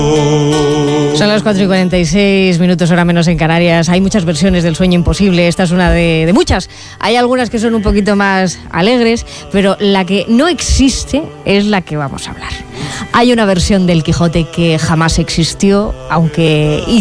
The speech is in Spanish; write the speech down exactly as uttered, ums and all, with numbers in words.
Son las cuatro y cuarenta y seis minutos, hora menos en Canarias. Hay muchas versiones del sueño imposible. Esta es una de, de muchas. Hay algunas que son un poquito más alegres, pero la que no existe es la que vamos a hablar. Hay una versión del Quijote que jamás existió, aunque